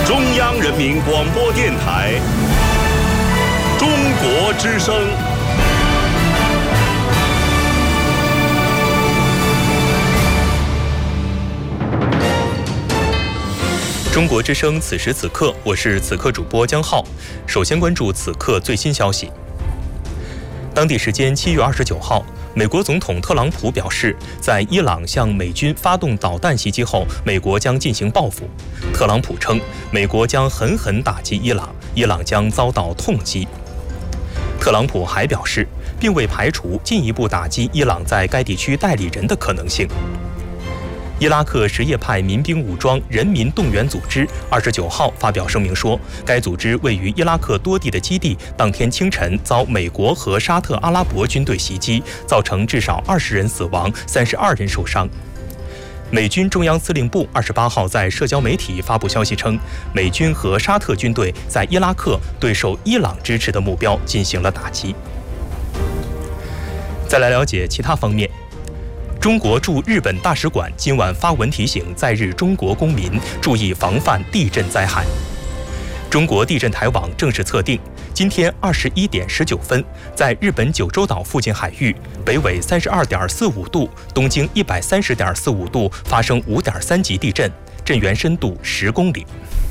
中央人民广播电台中国之声。 中国之声，此时此刻，我是此刻主播江浩。首先关注此刻最新消息。当地时间7月29号，美国总统特朗普表示，在伊朗向美军发动导弹袭击后，美国将进行报复。特朗普称，美国将狠狠打击伊朗，伊朗将遭到痛击。特朗普还表示，并未排除进一步打击伊朗在该地区代理人的可能性。伊拉克什叶派民兵武装人民动员组织29号发表声明说，该组织位于伊拉克多地的基地当天清晨遭美国和沙特阿拉伯军队袭击，造成至少20人死亡，32人受伤。美军中央司令部28号在社交媒体发布消息称，美军和沙特军队在伊拉克对受伊朗支持的目标进行了打击。再来了解其他方面。中国驻日本大使馆今晚发文提醒在日中国公民注意防范地震灾害。中国地震台网正式测定，今天21点19分，在日本九州岛附近海域，北纬32.45度，东经130.45度发生5.3级地震，震源深度10公里。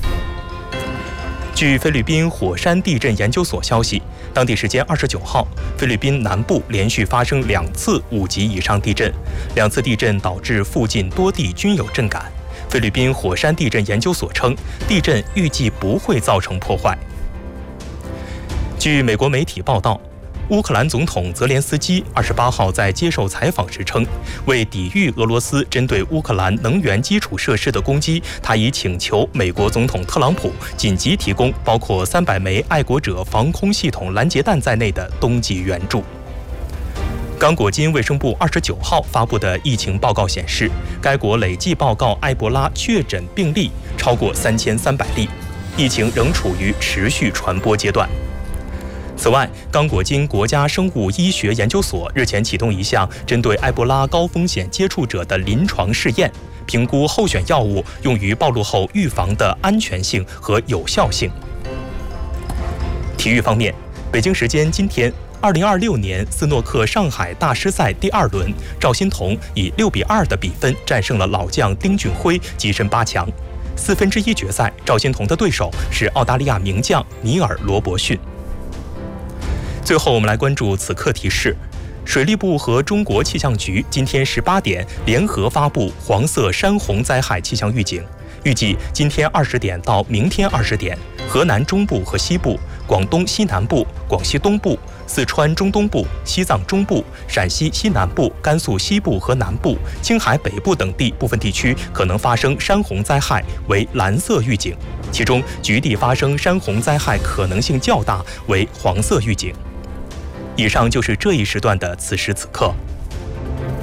据菲律宾火山地震研究所消息，当地时间29号，菲律宾南部连续发生2次5级以上地震，2次地震导致附近多地均有震感。菲律宾火山地震研究所称，地震预计不会造成破坏。据美国媒体报道，乌克兰总统泽连斯基28号在接受采访时称，为抵御俄罗斯针对乌克兰能源基础设施的攻击，他已请求美国总统特朗普紧急提供包括300枚爱国者防空系统拦截弹在内的冬季援助。刚果金卫生部29号发布的疫情报告显示，该国累计报告埃博拉确诊病例超过3300例，疫情仍处于持续传播阶段。此外，刚果金国家生物医学研究所日前启动一项针对埃博拉高风险接触者的临床试验，评估候选药物用于暴露后预防的安全性和有效性。体育方面，北京时间今天，2026年斯诺克上海大师赛第2轮，赵心童以6比2的比分战胜了老将丁俊晖，跻身8强。1/4决赛，赵心童的对手是澳大利亚名将尼尔·罗伯逊。最后，我们来关注此刻提示：水利部和中国气象局今天18点联合发布黄色山洪灾害气象预警，预计今天20点到明天20点，河南中部和西部、广东西南部、广西东部、四川中东部、西藏中部、陕西西南部、甘肃西部和南部、青海北部等地部分地区可能发生山洪灾害，为蓝色预警，其中局地发生山洪灾害可能性较大，为黄色预警。以上就是这一时段的此时此刻。